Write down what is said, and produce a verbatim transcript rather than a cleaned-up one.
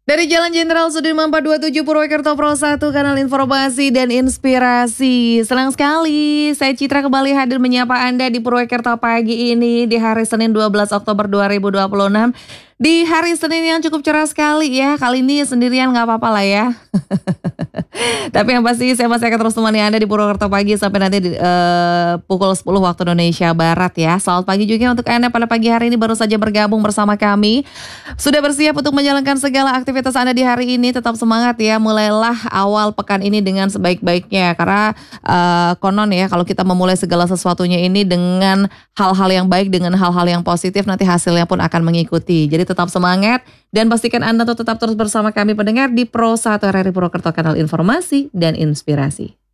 Dari Jalan Jenderal Sudirman empat dua tujuh Purwokerto Pro satu, kanal informasi dan inspirasi. Senang sekali, saya Citra kembali hadir menyapa Anda di Purwokerto pagi ini di hari Senin dua belas Oktober dua ribu dua puluh enam. Di hari Senin yang cukup cerah sekali ya, kali ini sendirian gak apa-apa lah ya. Tapi yang pasti saya masih akan terus temani Anda di Purwokerto pagi sampai nanti di, uh, pukul sepuluh waktu Indonesia Barat ya. Selamat pagi juga untuk Anda pada pagi hari ini baru saja bergabung bersama kami. Sudah bersiap untuk menjalankan segala aktivitas Anda di hari ini, tetap semangat ya. Mulailah awal pekan ini dengan sebaik-baiknya. Karena uh, konon ya, kalau kita memulai segala sesuatunya ini dengan hal-hal yang baik, dengan hal-hal yang positif, nanti hasilnya pun akan mengikuti. Jadi tetap semangat dan pastikan Anda tuh tetap terus bersama kami pendengar di Pro satu R R I Purwokerto, kanal informasi dan inspirasi.